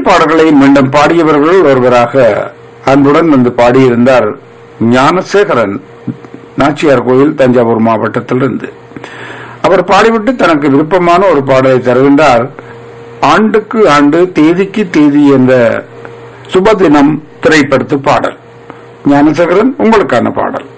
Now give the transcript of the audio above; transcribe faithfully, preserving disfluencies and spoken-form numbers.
பாடல்களை மீண்டும் பாடியவர்கள் ஒருவராக அன்புடன் வந்து பாடியிருந்தார் ஞானசேகரன், நாச்சியார் கோயில், தஞ்சாவூர் மாவட்டத்திலிருந்து. அவர் பாடிவிட்டு தனக்கு விருப்பமான ஒரு பாடலை தருகின்றார். ஆண்டுக்கு ஆண்டு தேதிக்கு தேதி என்ற சுபதினம் திரைப்படத்து பாடல். ஞானசேகரன், உங்களுக்கான பாடல்.